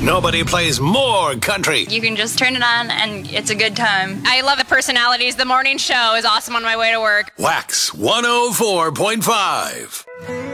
Nobody plays more country. You can just turn it on and it's a good time. I love the personalities. The morning show is awesome on my way to work. Wax 104.5.